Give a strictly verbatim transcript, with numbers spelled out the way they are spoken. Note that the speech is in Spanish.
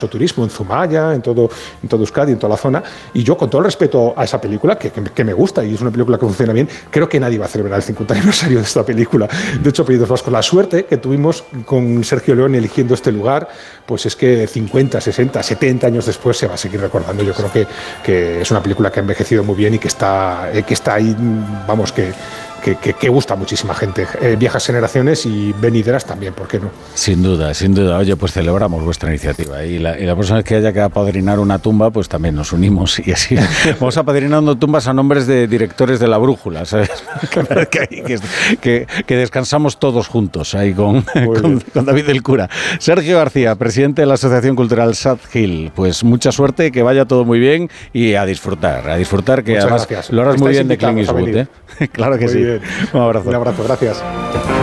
turismo en Zumaya, en todo, en todo Euskadi, en toda la zona, y yo, con todo el respeto a esa película, que, que, que me gusta y es una película que funciona bien, creo que nadie va a celebrar el cincuenta aniversario de esta película. De hecho, Apellidos Vascos, la suerte que tuvimos con Sergio Leone eligiendo este lugar, pues es que cincuenta, sesenta, setenta años después se va a seguir recordando. Yo creo que, que es una película que ha envejecido muy bien y que está, que está ahí, vamos, que Que, que, que gusta a muchísima gente, eh, viejas generaciones y venideras también, ¿por qué no? Sin duda, sin duda. Oye, pues celebramos vuestra iniciativa y la, y la próxima vez que haya que apadrinar una tumba, pues también nos unimos y así vamos apadrinando tumbas a nombres de directores de La Brújula, ¿sabes? que, que, que, que descansamos todos juntos ahí con, con, con David del Cura. Sergio García, presidente de la Asociación Cultural Sad Hill, pues mucha suerte, que vaya todo muy bien y a disfrutar, a disfrutar, que Muchas además gracias. lo harás muy bien de Clint Eastwood, ¿eh? Claro que muy sí. Bien. Un abrazo. Un abrazo, gracias.